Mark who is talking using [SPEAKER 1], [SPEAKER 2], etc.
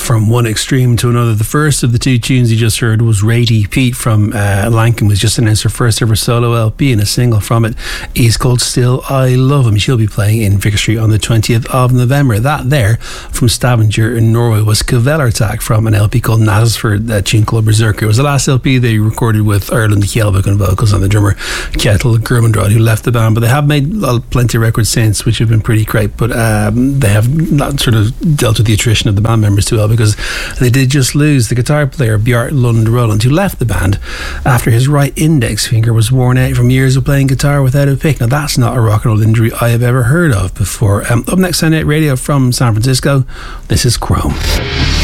[SPEAKER 1] From one extreme to another, the first of the two tunes you just heard was Rady Pete from Lankin, was just announced her first ever solo LP, and a single from it is called Still I Love Him. She'll be playing in Vicar Street on the 20th of November. That there from Stavanger in Norway was Kvelertak from an LP called Nasford, that tune called Berserker. It was the last LP they recorded with Ireland Kjellvik on vocals and the drummer Kjetil Gurmandrad, who left the band, but they have made plenty of records since, which have been pretty great, but they have not sort of dealt with the attrition of the band members too well, because they did just lose the guitar player Bjart Lund Roland, who left the band after his right index finger was worn out from years of playing guitar without a pick. Now that's not a rock and roll injury I have ever heard of before. Up next on Net Radio from San Francisco, this is Chrome.